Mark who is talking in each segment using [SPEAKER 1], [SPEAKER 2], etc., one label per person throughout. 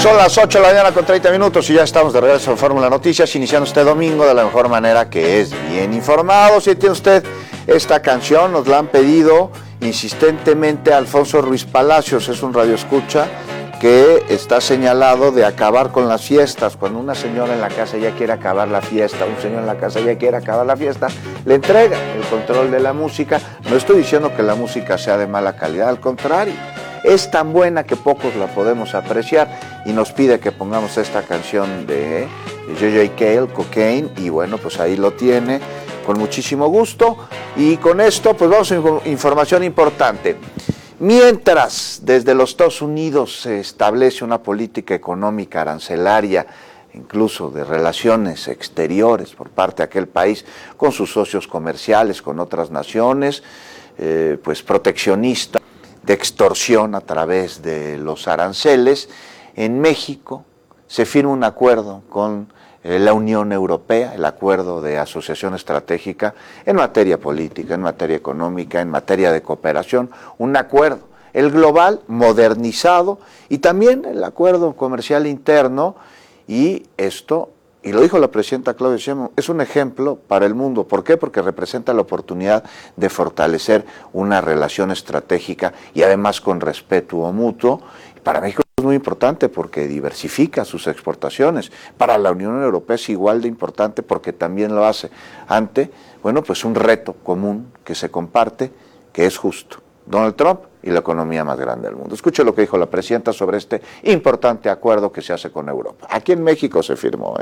[SPEAKER 1] Son las 8 de la mañana con 30 minutos y ya estamos de regreso en Fórmula Noticias, iniciando este domingo de la mejor manera, que es bien informado. Si tiene usted esta canción, nos la han pedido insistentemente Alfonso Ruiz Palacios, es un radioescucha que está señalado de acabar con las fiestas. Cuando una señora en la casa ya quiere acabar la fiesta, un señor en la casa ya quiere acabar la fiesta, le entrega el control de la música. No estoy diciendo que la música sea de mala calidad, al contrario, es tan buena que pocos la podemos apreciar, y nos pide que pongamos esta canción de J.J. Cale, Cocaine, y bueno, pues ahí lo tiene, con muchísimo gusto. Y con esto, pues vamos a información importante. Mientras desde los Estados Unidos se establece una política económica arancelaria, incluso de relaciones exteriores por parte de aquel país con sus socios comerciales, con otras naciones, pues proteccionista, de extorsión a través de los aranceles, en México se firma un acuerdo con la Unión Europea, el acuerdo de asociación estratégica en materia política, en materia económica, en materia de cooperación, un acuerdo, el global modernizado, y también el acuerdo comercial interno, y esto, y lo dijo la presidenta Claudia Sheinbaum, es un ejemplo para el mundo. ¿Por qué? Porque representa la oportunidad de fortalecer una relación estratégica y además con respeto mutuo. Para México es muy importante porque diversifica sus exportaciones. Para la Unión Europea es igual de importante porque también lo hace ante, bueno, pues un reto común que se comparte, que es justo: Donald Trump y la economía más grande del mundo. Escuche lo que dijo la presidenta sobre este importante acuerdo que se hace con Europa. Aquí en México se firmó,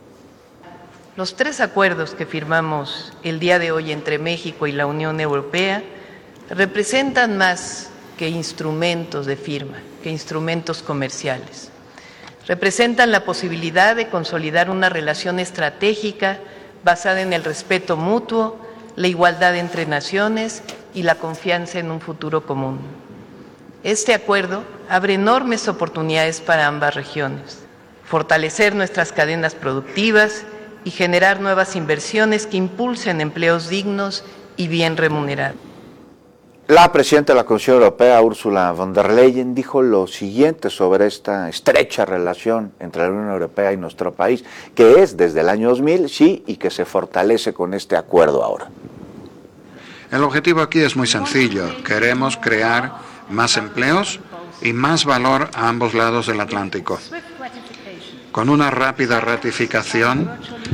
[SPEAKER 2] Los 3 acuerdos que firmamos el día de hoy entre México y la Unión Europea representan más que instrumentos de firma, que instrumentos comerciales. Representan la posibilidad de consolidar una relación estratégica basada en el respeto mutuo, la igualdad entre naciones y la confianza en un futuro común. Este acuerdo abre enormes oportunidades para ambas regiones: fortalecer nuestras cadenas productivas y generar nuevas inversiones que impulsen empleos dignos y bien remunerados.
[SPEAKER 1] La presidenta de la Comisión Europea, Ursula von der Leyen, dijo lo siguiente sobre esta estrecha relación entre la Unión Europea y nuestro país, que es desde el año 2000, sí, y que se fortalece con este acuerdo ahora.
[SPEAKER 3] El objetivo aquí es muy sencillo. Queremos crear más empleos y más valor a ambos lados del Atlántico. Con una rápida ratificación,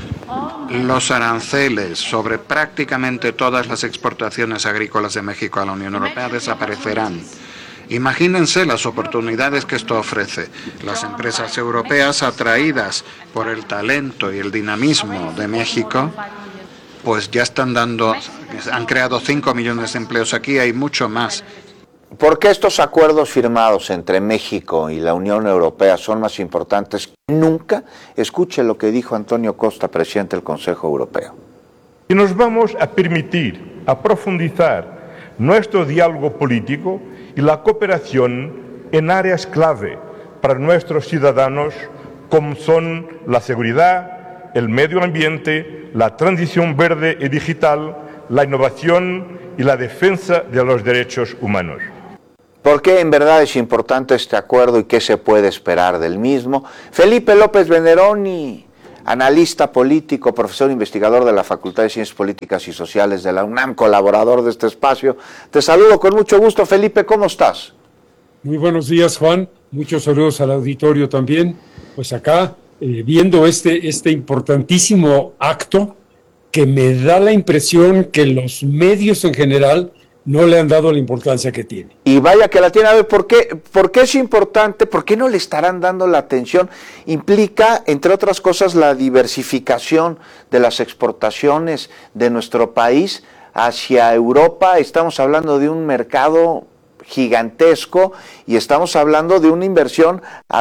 [SPEAKER 3] los aranceles sobre prácticamente todas las exportaciones agrícolas de México a la Unión Europea desaparecerán. Imagínense las oportunidades que esto ofrece. Las empresas europeas, atraídas por el talento y el dinamismo de México, pues ya han creado 5 millones de empleos aquí, hay mucho más.
[SPEAKER 1] ¿Por qué estos acuerdos firmados entre México y la Unión Europea son más importantes que nunca? Escuche lo que dijo Antonio Costa, presidente del Consejo Europeo.
[SPEAKER 4] Y nos vamos a permitir profundizar nuestro diálogo político y la cooperación en áreas clave para nuestros ciudadanos, como son la seguridad, el medio ambiente, la transición verde y digital, la innovación y la defensa de los derechos humanos.
[SPEAKER 1] ¿Por qué en verdad es importante este acuerdo y qué se puede esperar del mismo? Felipe López Veneroni, analista político, profesor investigador de la Facultad de Ciencias Políticas y Sociales de la UNAM, colaborador de este espacio. Te saludo con mucho gusto, Felipe, ¿cómo estás?
[SPEAKER 5] Muy buenos días, Juan. Muchos saludos al auditorio también. Pues acá, viendo este importantísimo acto, que me da la impresión que los medios en general no le han dado la importancia que tiene.
[SPEAKER 1] Y vaya que la tiene. A ver, ¿por qué es importante? ¿Por qué no le estarán dando la atención? Implica, entre otras cosas, la diversificación de las exportaciones de nuestro país hacia Europa. Estamos hablando de un mercado gigantesco y estamos hablando de una inversión,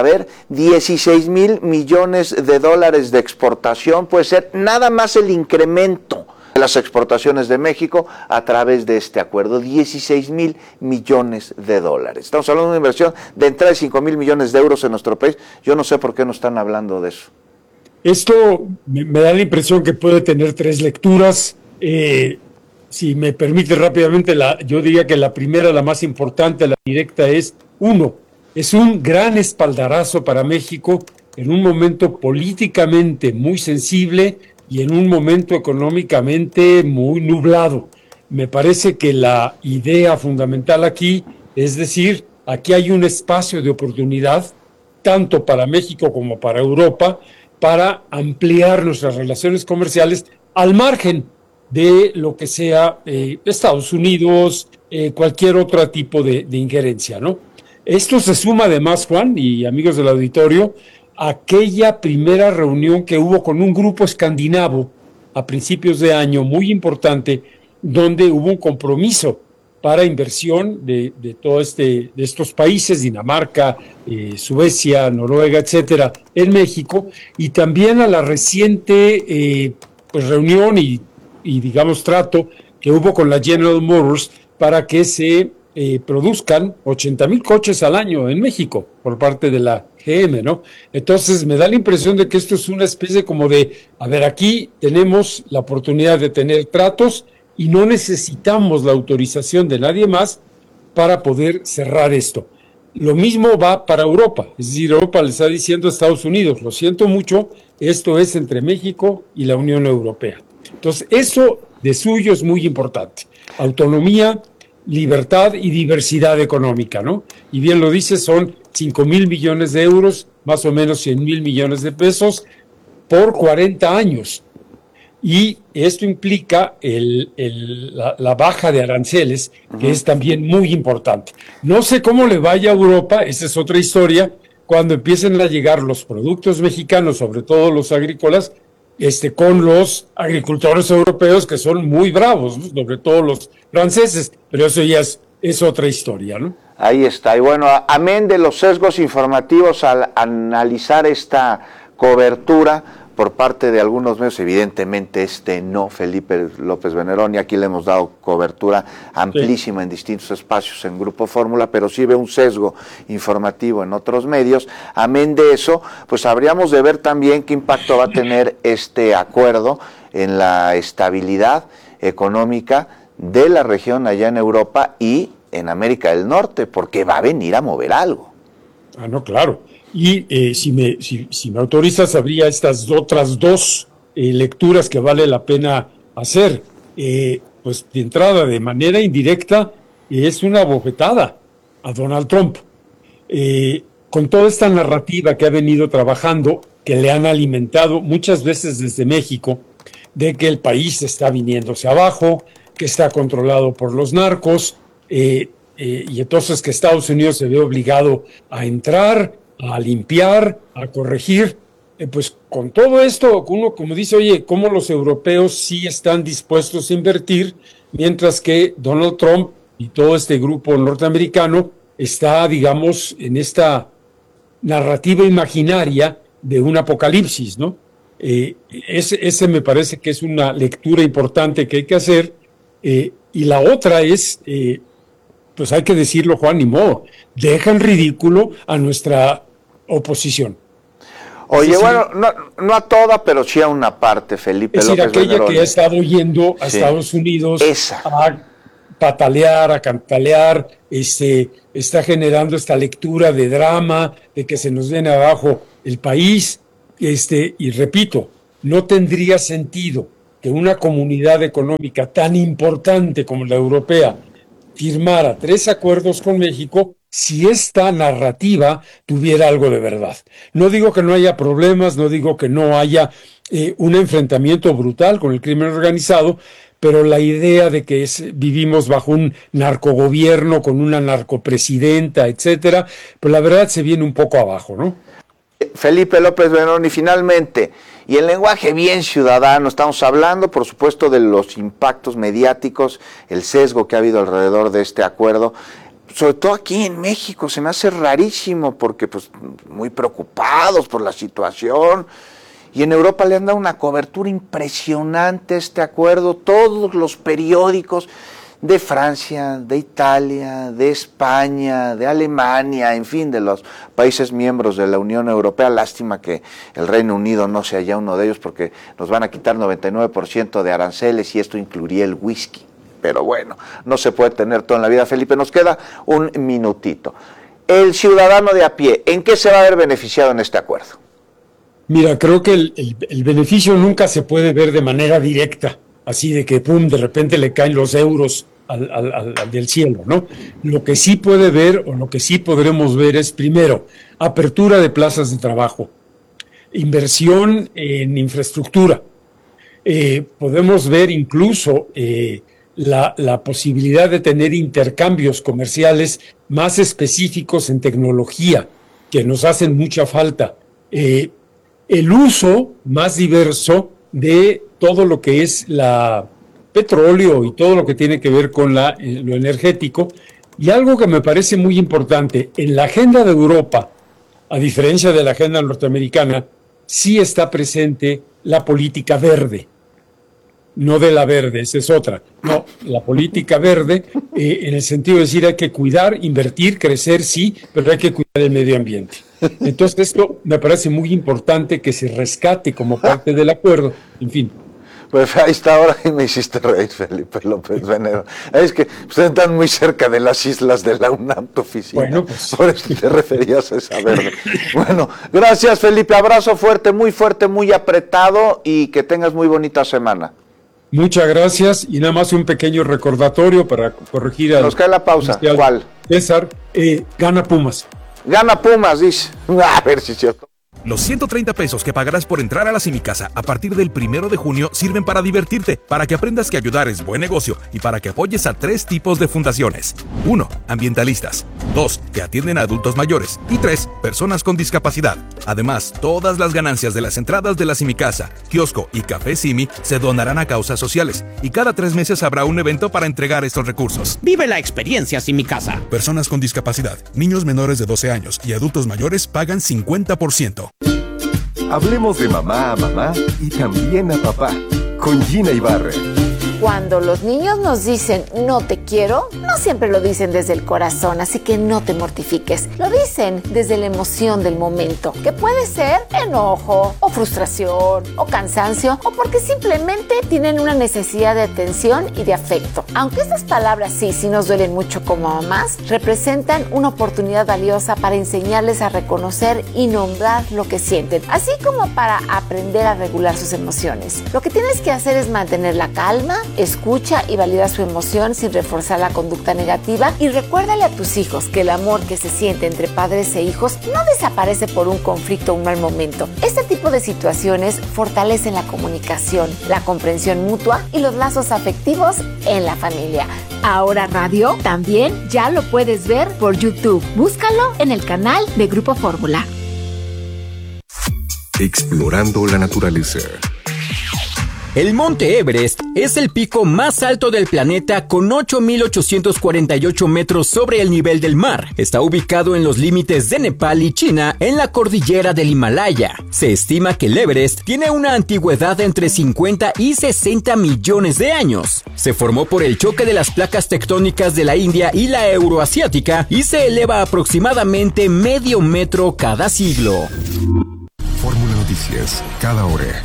[SPEAKER 1] 16,000 millones de dólares de exportación. Puede ser nada más el incremento de las exportaciones de México a través de este acuerdo, 16,000 millones de dólares. Estamos hablando de una inversión de entrada de 5,000 millones de euros en nuestro país. Yo no sé por qué no están hablando de eso.
[SPEAKER 5] Esto me da la impresión que puede tener 3 lecturas. Si me permite rápidamente, yo diría que la primera, la más importante, la directa, es 1. Es un gran espaldarazo para México en un momento políticamente muy sensible y en un momento económicamente muy nublado. Me parece que la idea fundamental aquí es decir, aquí hay un espacio de oportunidad, tanto para México como para Europa, para ampliar nuestras relaciones comerciales al margen de lo que sea Estados Unidos, cualquier otro tipo de injerencia, ¿no? Esto se suma además, Juan y amigos del auditorio, a aquella primera reunión que hubo con un grupo escandinavo a principios de año muy importante, donde hubo un compromiso para inversión de estos países, Dinamarca, Suecia, Noruega, etcétera, en México, y también a la reciente reunión y digamos trato que hubo con la General Motors para que se produzcan 80,000 coches al año en México por parte de la GM, ¿no? Entonces me da la impresión de que esto es una especie como de, a ver, aquí tenemos la oportunidad de tener tratos y no necesitamos la autorización de nadie más para poder cerrar esto. Lo mismo va para Europa, es decir, Europa le está diciendo a Estados Unidos, lo siento mucho, esto es entre México y la Unión Europea. Entonces, eso de suyo es muy importante. Autonomía, libertad y diversidad económica, ¿no? Y bien lo dice, son 5,000 millones de euros, más o menos 100,000 millones de pesos por 40 años. Y esto implica la baja de aranceles, que es también muy importante. No sé cómo le vaya a Europa, esa es otra historia, cuando empiecen a llegar los productos mexicanos, sobre todo los agrícolas, con los agricultores europeos que son muy bravos, ¿no? Sobre todo los franceses, pero eso ya es otra historia, ¿no?
[SPEAKER 1] Ahí está. Y bueno, amén de los sesgos informativos al analizar esta cobertura por parte de algunos medios, evidentemente no, Felipe López Veneroni, aquí le hemos dado cobertura amplísima en distintos espacios en Grupo Fórmula, pero sí ve un sesgo informativo en otros medios. Amén de eso, pues habríamos de ver también qué impacto va a tener este acuerdo en la estabilidad económica de la región allá en Europa y en América del Norte, porque va a venir a mover algo.
[SPEAKER 5] Ah, no, claro. Y si me autorizas, habría estas otras dos lecturas que vale la pena hacer. Pues de entrada, de manera indirecta, es una bofetada a Donald Trump. Con toda esta narrativa que ha venido trabajando, que le han alimentado muchas veces desde México, de que el país está viniéndose abajo, que está controlado por los narcos, y entonces que Estados Unidos se ve obligado a entrar, a limpiar, a corregir. Pues con todo esto, uno como dice, oye, ¿cómo los europeos sí están dispuestos a invertir, mientras que Donald Trump y todo este grupo norteamericano está, digamos, en esta narrativa imaginaria de un apocalipsis, ¿no? Ese me parece que es una lectura importante que hay que hacer. Y la otra es, pues hay que decirlo, Juan, ni modo, deja en ridículo a nuestra oposición.
[SPEAKER 1] Oye, sí, bueno, no a toda, pero sí a una parte, Felipe
[SPEAKER 5] López Veneroni. Es decir, aquella que ha estado yendo a Estados Unidos a patalear, a cantalear, está generando esta lectura de drama, de que se nos viene abajo el país, y repito, no tendría sentido que una comunidad económica tan importante como la europea firmara 3 acuerdos con México si esta narrativa tuviera algo de verdad. No digo que no haya problemas, no digo que no haya un enfrentamiento brutal con el crimen organizado, pero la idea de que vivimos bajo un narcogobierno con una narcopresidenta, etcétera, pues la verdad se viene un poco abajo, ¿no?
[SPEAKER 1] Felipe López Veneroni, finalmente, y en lenguaje bien ciudadano, estamos hablando, por supuesto, de los impactos mediáticos, el sesgo que ha habido alrededor de este acuerdo, sobre todo aquí en México, se me hace rarísimo, porque pues muy preocupados por la situación, y en Europa le han dado una cobertura impresionante a este acuerdo, todos los periódicos de Francia, de Italia, de España, de Alemania, en fin, de los países miembros de la Unión Europea. Lástima que el Reino Unido no sea ya uno de ellos, porque nos van a quitar 99% de aranceles y esto incluiría el whisky. Pero bueno, no se puede tener todo en la vida, Felipe. Nos queda un minutito. el ciudadano de a pie, ¿en qué se va a ver beneficiado en este acuerdo?
[SPEAKER 5] Mira, creo que el beneficio nunca se puede ver de manera directa, así de que, pum, de repente le caen los euros al del cielo, ¿no? Lo que sí puede ver, o lo que sí podremos ver es, primero, apertura de plazas de trabajo, inversión en infraestructura. Podemos ver incluso la posibilidad de tener intercambios comerciales más específicos en tecnología, que nos hacen mucha falta. El uso más diverso de todo lo que es la petróleo y todo lo que tiene que ver con lo energético. Y algo que me parece muy importante, en la agenda de Europa, a diferencia de la agenda norteamericana, sí está presente la política verde. No de la verde, esa es otra. No, la política verde, en el sentido de decir hay que cuidar, invertir, crecer, sí, pero hay que cuidar el medio ambiente. Entonces esto me parece muy importante que se rescate como parte del acuerdo. En fin.
[SPEAKER 1] Pues ahí está, ahora y me hiciste reír, Felipe López Venedo. Es que ustedes están muy cerca de las islas de la UNAM, tu oficina.
[SPEAKER 5] Bueno, pues.
[SPEAKER 1] Por eso te referías a esa verde. Bueno, gracias, Felipe. Abrazo fuerte, muy apretado y que tengas muy bonita semana.
[SPEAKER 5] Muchas gracias y nada más un pequeño recordatorio para corregir a...
[SPEAKER 1] Nos cae la pausa. ¿Cuál?
[SPEAKER 5] César, gana Pumas.
[SPEAKER 1] Gana Pumas, dice. A ver si es cierto.
[SPEAKER 6] Los 130 pesos que pagarás por entrar a la Simicasa a partir del 1 de junio sirven para divertirte, para que aprendas que ayudar es buen negocio y para que apoyes a 3 tipos de fundaciones. 1. Ambientalistas. 2. Que atienden a adultos mayores. Y 3. Personas con discapacidad. Además, todas las ganancias de las entradas de la Simicasa, kiosco y café Simi se donarán a causas sociales. Y cada 3 meses habrá un evento para entregar estos recursos.
[SPEAKER 7] Vive la experiencia Simicasa.
[SPEAKER 6] Personas con discapacidad, niños menores de 12 años y adultos mayores pagan 50%.
[SPEAKER 8] Hablemos de mamá a mamá y también a papá, con Gina Ibarra.
[SPEAKER 9] Cuando los niños nos dicen no te quiero, no siempre lo dicen desde el corazón, así que no te mortifiques. Lo dicen desde la emoción del momento, que puede ser enojo, o frustración, o cansancio, o porque simplemente tienen una necesidad de atención y de afecto. Aunque estas palabras sí nos duelen mucho como mamás, representan una oportunidad valiosa para enseñarles a reconocer y nombrar lo que sienten, así como para aprender a regular sus emociones. Lo que tienes que hacer es mantener la calma, escucha y valida su emoción sin reforzar la conducta negativa y recuérdale a tus hijos que el amor que se siente entre padres e hijos no desaparece por un conflicto o un mal momento. Este tipo de situaciones fortalecen la comunicación, la comprensión mutua y los lazos afectivos en la familia. Ahora Radio también ya lo puedes ver por YouTube. Búscalo en el canal de Grupo Fórmula.
[SPEAKER 8] Explorando la naturaleza.
[SPEAKER 7] El Monte Everest es el pico más alto del planeta con 8.848 metros sobre el nivel del mar. Está ubicado en los límites de Nepal y China, en la cordillera del Himalaya. Se estima que el Everest tiene una antigüedad de entre 50 y 60 millones de años. Se formó por el choque de las placas tectónicas de la India y la euroasiática y se eleva aproximadamente medio metro cada siglo.
[SPEAKER 8] Fórmula Noticias, cada hora.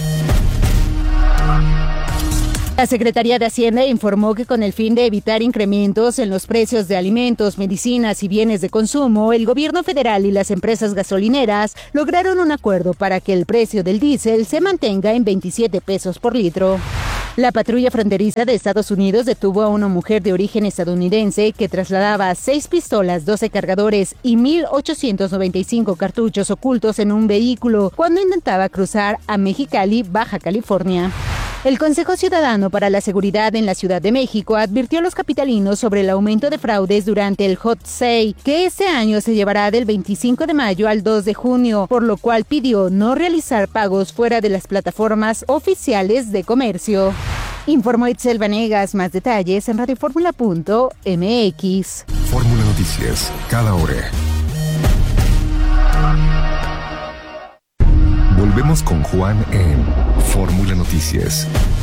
[SPEAKER 10] La Secretaría de Hacienda informó que con el fin de evitar incrementos en los precios de alimentos, medicinas y bienes de consumo, el gobierno federal y las empresas gasolineras lograron un acuerdo para que el precio del diésel se mantenga en 27 pesos por litro. La patrulla fronteriza de Estados Unidos detuvo a una mujer de origen estadounidense que trasladaba 6 pistolas, 12 cargadores y 1.895 cartuchos ocultos en un vehículo cuando intentaba cruzar a Mexicali, Baja California. El Consejo Ciudadano para la Seguridad en la Ciudad de México advirtió a los capitalinos sobre el aumento de fraudes durante el Hot Sale, que este año se llevará del 25 de mayo al 2 de junio, por lo cual pidió no realizar pagos fuera de las plataformas oficiales de comercio. Informó Itzel Vanegas. Más detalles en radioformula.mx.
[SPEAKER 8] Fórmula Noticias, cada hora. Volvemos con Juan en Fórmula Noticias.